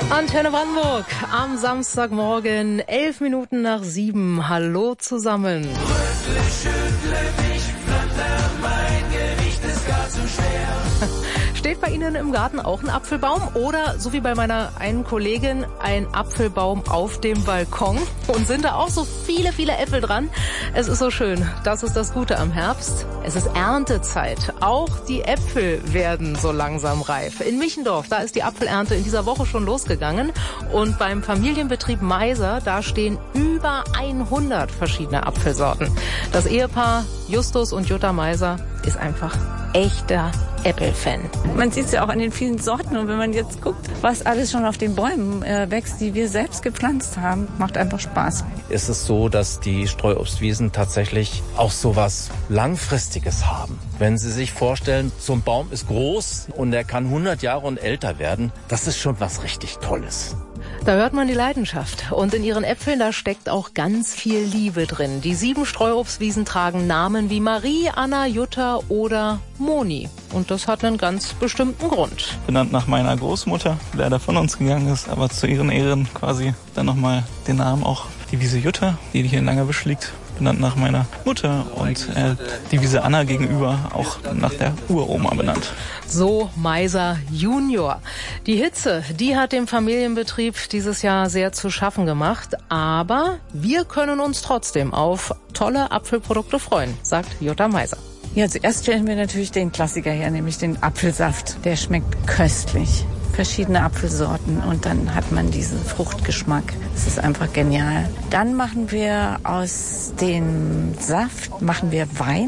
Antenne Brandenburg am Samstagmorgen, 11 Minuten nach 7. Hallo zusammen. Rüttle, schüttle mich, Pflanzer, mein Gewicht ist gar zu schwer. Steht bei Ihnen im Garten auch ein Apfelbaum oder, so wie bei meiner einen Kollegin, ein Apfelbaum auf dem Balkon? Und sind da auch so viele, viele Äpfel dran? Es ist so schön. Das ist das Gute am Herbst. Es ist Erntezeit. Auch die Äpfel werden so langsam reif. In Michendorf, da ist die Apfelernte in dieser Woche schon losgegangen. Und beim Familienbetrieb Meiser, da stehen über 100 verschiedene Apfelsorten. Das Ehepaar Justus und Jutta Meiser ist einfach echter Äpfelfan. Man sieht es ja auch an den vielen Sorten. Und wenn man jetzt guckt, was alles schon auf den Bäumen wächst, die wir selbst gepflanzt haben, macht einfach Spaß. Es ist so, dass die Streuobstwiesen tatsächlich auch so was Langfristiges haben. Wenn Sie sich vorstellen, so ein Baum ist groß und er kann 100 Jahre und älter werden, das ist schon was richtig Tolles. Da hört man die Leidenschaft. Und in ihren Äpfeln, da steckt auch ganz viel Liebe drin. Die 7 Streuobstwiesen tragen Namen wie Marie, Anna, Jutta oder Moni. Und das hat einen ganz bestimmten Grund. Benannt nach meiner Großmutter, die leider von uns gegangen ist, aber zu ihren Ehren quasi dann nochmal den Namen auch. Die Wiese Jutta, die hier in Langerwisch liegt, benannt nach meiner Mutter und die Wiese Anna gegenüber auch nach der Uroma benannt. So Meiser Junior. Die Hitze, die hat dem Familienbetrieb dieses Jahr sehr zu schaffen gemacht, aber wir können uns trotzdem auf tolle Apfelprodukte freuen, sagt Jutta Meiser. Ja, zuerst stellen wir natürlich den Klassiker her, nämlich den Apfelsaft. Der schmeckt köstlich. Verschiedene Apfelsorten und dann hat man diesen Fruchtgeschmack. Das ist einfach genial. Dann machen wir aus dem Saft Wein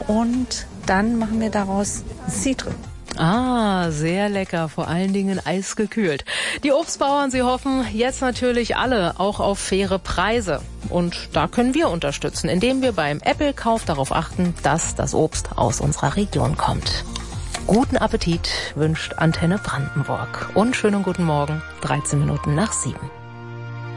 und dann machen wir daraus Cidre. Ah, sehr lecker, vor allen Dingen eisgekühlt. Die Obstbauern, sie hoffen jetzt natürlich alle auch auf faire Preise. Und da können wir unterstützen, indem wir beim Äpfelkauf darauf achten, dass das Obst aus unserer Region kommt. Guten Appetit wünscht Antenne Brandenburg und schönen guten Morgen, 13 Minuten nach 7.